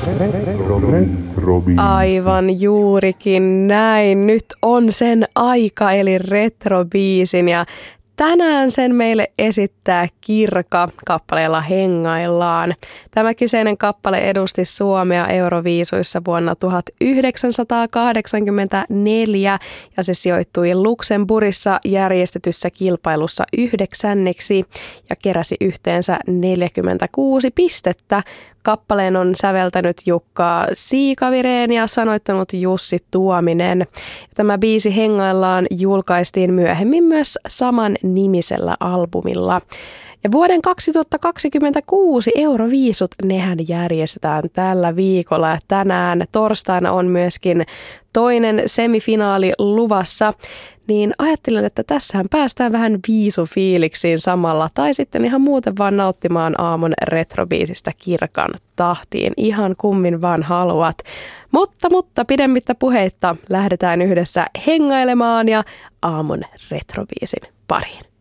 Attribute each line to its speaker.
Speaker 1: Aivan juurikin näin. Nyt on sen aika, eli retrobiisin, ja tänään sen meille esittää Kirka kappaleella Hengaillaan. Tämä kyseinen kappale edusti Suomea Euroviisuissa vuonna 1984 ja se sijoittui Luxemburgissa järjestetyssä kilpailussa 9. ja keräsi yhteensä 46 pistettä. Kappaleen on säveltänyt Jukka Siikavireen ja sanoittanut Jussi Tuominen. Tämä biisi Hengaillaan julkaistiin myöhemmin myös saman nimisellä albumilla. Ja vuoden 2026 Euroviisut, nehän järjestetään tällä viikolla ja tänään torstaina on myöskin toinen semifinaali luvassa. Niin ajattelen, että tässähän päästään vähän viisufiiliksiin samalla tai sitten ihan muuten vaan nauttimaan aamun retrobiisistä Kirkan tahtiin. Ihan kummin vaan haluat. Mutta pidemmittä puheitta lähdetään yhdessä hengailemaan ja aamun retrobiisin pariin.